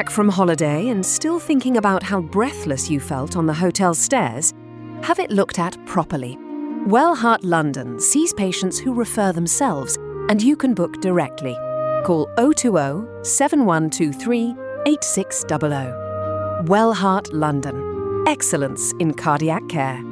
Back from holiday and still thinking about how breathless you felt on the hotel stairs? Have it looked at properly. Wellheart London sees patients who refer themselves, and you can book directly. Call 020 7123 8600. Wellheart London. Excellence in cardiac care.